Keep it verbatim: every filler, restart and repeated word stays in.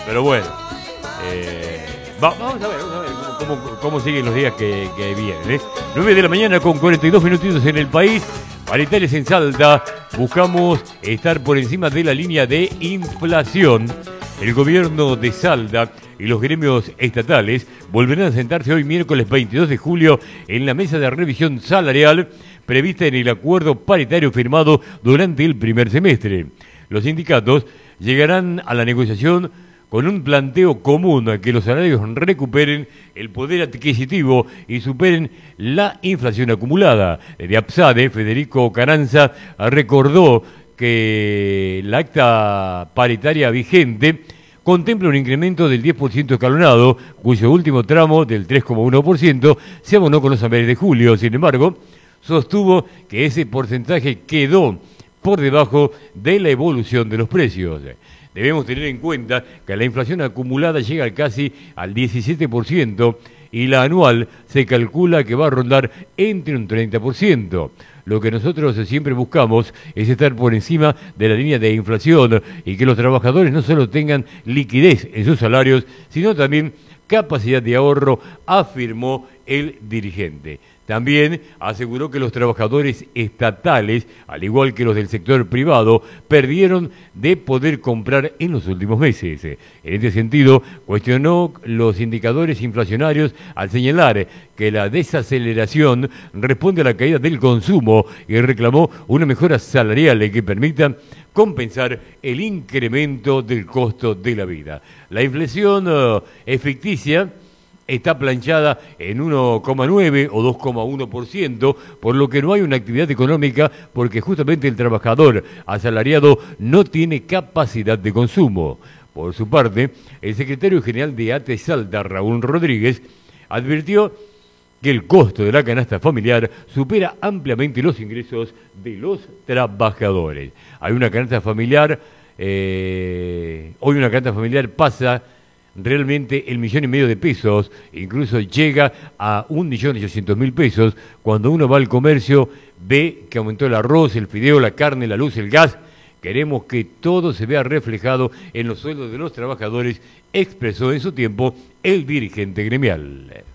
Pero bueno, eh, va- vamos a ver, vamos a ver cómo, cómo- cómo siguen los días que, que vienen. ¿eh? nueve de la mañana con cuarenta y dos minutitos en el país. Paritarias en Salta. Buscamos estar por encima de la línea de inflación. El gobierno de Salta y los gremios estatales volverán a sentarse hoy miércoles veintidós de julio en la mesa de revisión salarial prevista en el acuerdo paritario firmado durante el primer semestre. Los sindicatos llegarán a la negociación con un planteo común a que los salarios recuperen el poder adquisitivo y superen la inflación acumulada. De APSADE, Federico Caranza recordó que la acta paritaria vigente contempla un incremento del diez por ciento escalonado, cuyo último tramo del tres coma uno por ciento se abonó con los saberes de julio. Sin embargo, sostuvo que ese porcentaje quedó por debajo de la evolución de los precios. Debemos tener en cuenta que la inflación acumulada llega casi al diecisiete por ciento y la anual se calcula que va a rondar entre un treinta por ciento. Lo que nosotros siempre buscamos es estar por encima de la línea de inflación y que los trabajadores no solo tengan liquidez en sus salarios, sino también capacidad de ahorro, afirmó el dirigente. También aseguró que los trabajadores estatales, al igual que los del sector privado, perdieron de poder comprar en los últimos meses. En este sentido, cuestionó los indicadores inflacionarios al señalar que la desaceleración responde a la caída del consumo y reclamó una mejora salarial que permita compensar el incremento del costo de la vida. La inflación uh, es ficticia, está planchada en uno coma nueve o dos coma uno por ciento, por lo que no hay una actividad económica porque justamente el trabajador asalariado no tiene capacidad de consumo. Por su parte, el secretario general de ATE Salta, Raúl Rodríguez, advirtió que el costo de la canasta familiar supera ampliamente los ingresos de los trabajadores. Hay una canasta familiar, eh, hoy una canasta familiar pasa realmente el millón y medio de pesos, incluso llega a un millón ochocientos mil pesos. Cuando uno va al comercio, ve que aumentó el arroz, el fideo, la carne, la luz, el gas. Queremos que todo se vea reflejado en los sueldos de los trabajadores, expresó en su tiempo el dirigente gremial.